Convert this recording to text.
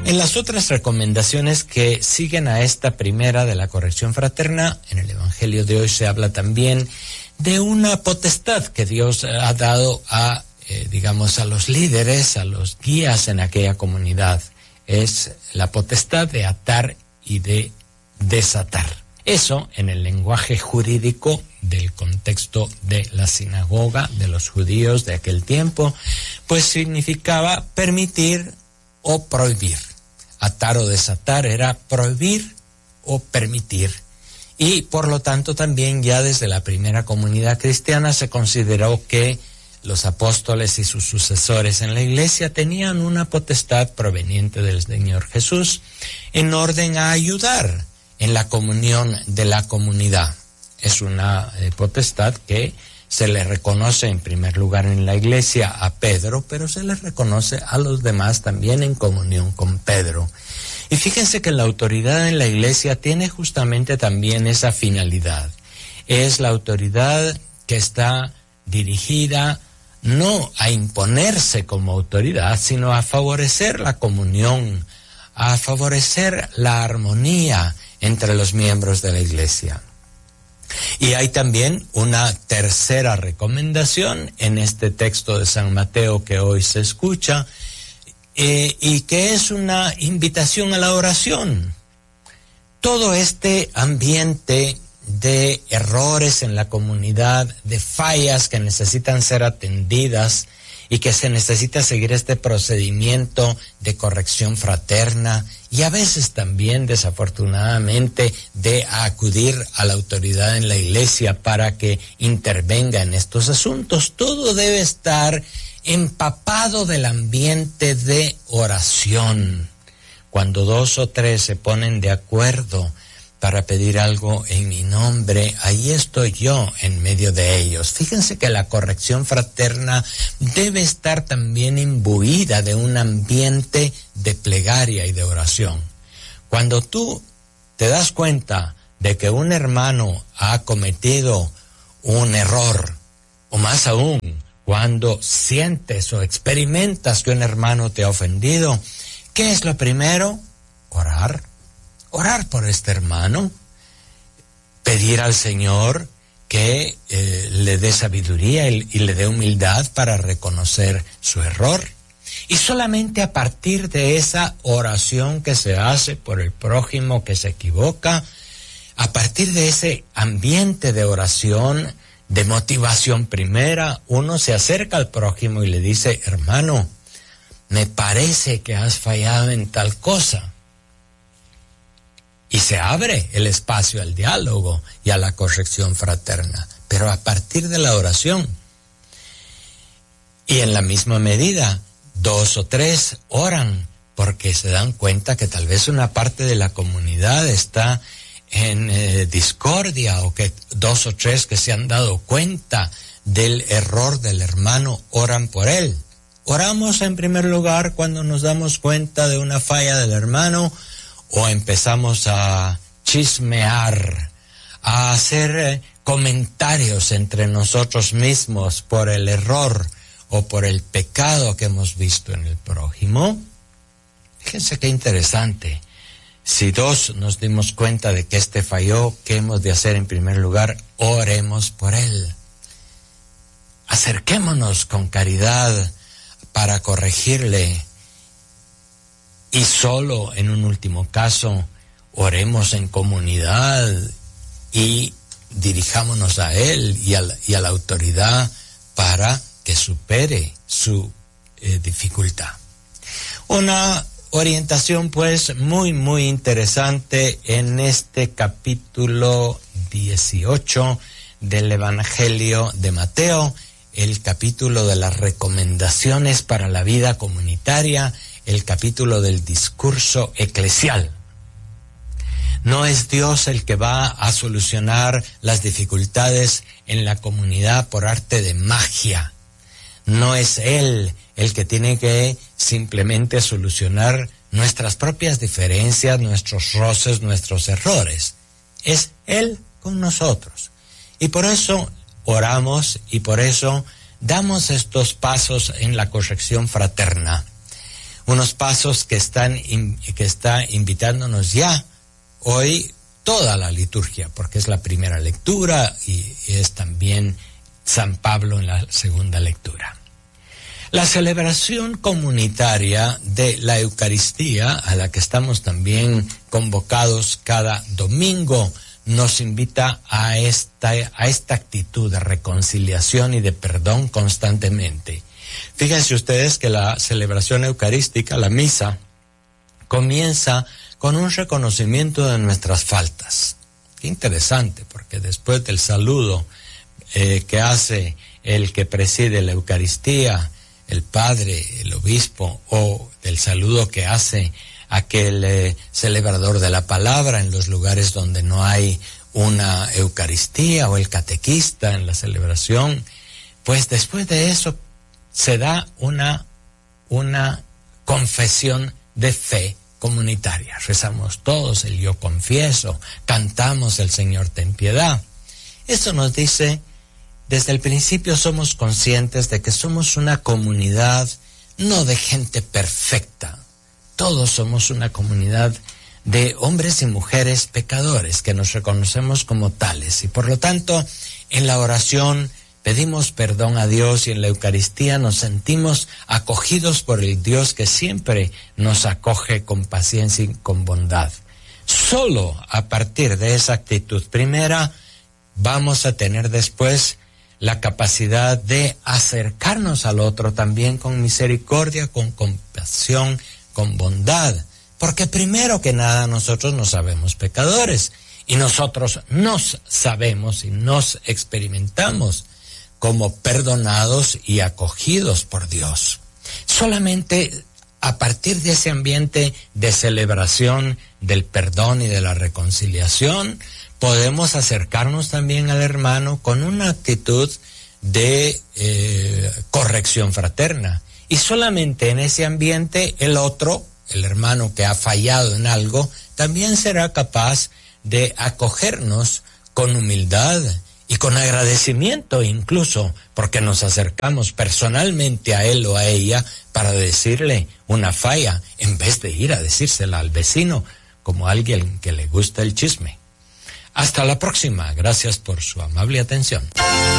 En las otras recomendaciones que siguen a esta primera de la corrección fraterna, en el Evangelio de hoy se habla también de una potestad que Dios ha dado a, a los líderes, a los guías en aquella comunidad. Es la potestad de atar y de desatar. Eso, en el lenguaje jurídico del contexto de la sinagoga de los judíos de aquel tiempo, pues significaba permitir o prohibir. Atar o desatar era prohibir o permitir. Y por lo tanto también ya desde la primera comunidad cristiana se consideró que los apóstoles y sus sucesores en la iglesia tenían una potestad proveniente del Señor Jesús en orden a ayudar en la comunión de la comunidad. Es una potestad que se le reconoce en primer lugar en la iglesia a Pedro, pero se le reconoce a los demás también en comunión con Pedro. Y fíjense que la autoridad en la iglesia tiene justamente también esa finalidad. Es la autoridad que está dirigida no a imponerse como autoridad, sino a favorecer la comunión, a favorecer la armonía entre los miembros de la iglesia. Y hay también una tercera recomendación en este texto de San Mateo que hoy se escucha, y que es una invitación a la oración. Todo este ambiente de errores en la comunidad, de fallas que necesitan ser atendidas y que se necesita seguir este procedimiento de corrección fraterna y a veces también, desafortunadamente, de acudir a la autoridad en la iglesia para que intervenga en estos asuntos. Todo debe estar empapado del ambiente de oración. Cuando 2 o 3 se ponen de acuerdo para pedir algo en mi nombre, ahí estoy yo en medio de ellos. Fíjense que la corrección fraterna debe estar también imbuida de un ambiente de plegaria y de oración. Cuando tú te das cuenta de que un hermano ha cometido un error, o más aún, cuando sientes o experimentas que un hermano te ha ofendido, ¿qué es lo primero? Orar. Orar por este hermano, pedir al Señor que le dé sabiduría y le dé humildad para reconocer su error. Y solamente a partir de esa oración que se hace por el prójimo que se equivoca, a partir de ese ambiente de oración, de motivación primera, uno se acerca al prójimo y le dice: hermano, me parece que has fallado en tal cosa. Y se abre el espacio al diálogo y a la corrección fraterna, pero a partir de la oración. Y en la misma medida, 2 o 3 oran porque se dan cuenta que tal vez una parte de la comunidad está en discordia, o que 2 o 3 que se han dado cuenta del error del hermano oran por él. Oramos en primer lugar cuando nos damos cuenta de una falla del hermano, o empezamos a chismear, a hacer comentarios entre nosotros mismos por el error o por el pecado que hemos visto en el prójimo. Fíjense qué interesante. Si 2 nos dimos cuenta de que este falló, ¿qué hemos de hacer en primer lugar? Oremos por él. Acerquémonos con caridad para corregirle. Y solo en un último caso, oremos en comunidad y dirijámonos a él y a la autoridad para que supere su dificultad. Una orientación pues muy muy interesante en este capítulo 18 del Evangelio de Mateo, el capítulo de las recomendaciones para la vida comunitaria, el capítulo del discurso eclesial. No es Dios el que va a solucionar las dificultades en la comunidad por arte de magia. No es Él el que tiene que simplemente solucionar nuestras propias diferencias, nuestros roces, nuestros errores. Es Él con nosotros. Y por eso oramos y por eso damos estos pasos en la corrección fraterna. unos pasos que está invitándonos ya hoy toda la liturgia, porque es la primera lectura y es también San Pablo en la segunda lectura. La celebración comunitaria de la Eucaristía, a la que estamos también convocados cada domingo, nos invita a esta actitud de reconciliación y de perdón constantemente. Fíjense ustedes que la celebración eucarística, la misa, comienza con un reconocimiento de nuestras faltas. Qué interesante, porque después del saludo que hace el que preside la Eucaristía, el padre, el obispo, o del saludo que hace aquel celebrador de la palabra en los lugares donde no hay una Eucaristía, o el catequista en la celebración, pues después de eso se da una confesión de fe comunitaria. Rezamos todos el yo confieso, cantamos el Señor ten piedad. Esto nos dice, desde el principio somos conscientes de que somos una comunidad no de gente perfecta. Todos somos una comunidad de hombres y mujeres pecadores que nos reconocemos como tales, y por lo tanto en la oración pedimos perdón a Dios, y en la Eucaristía nos sentimos acogidos por el Dios que siempre nos acoge con paciencia y con bondad. Solo a partir de esa actitud primera vamos a tener después la capacidad de acercarnos al otro también con misericordia, con compasión, con bondad, porque primero que nada nosotros nos sabemos pecadores, y nosotros nos sabemos y nos experimentamos como perdonados y acogidos por Dios. Solamente a partir de ese ambiente de celebración del perdón y de la reconciliación, podemos acercarnos también al hermano con una actitud de corrección fraterna. Y solamente en ese ambiente el otro, el hermano que ha fallado en algo, también será capaz de acogernos con humildad y con agradecimiento, incluso porque nos acercamos personalmente a él o a ella para decirle una falla, en vez de ir a decírsela al vecino como alguien que le gusta el chisme. Hasta la próxima. Gracias por su amable atención.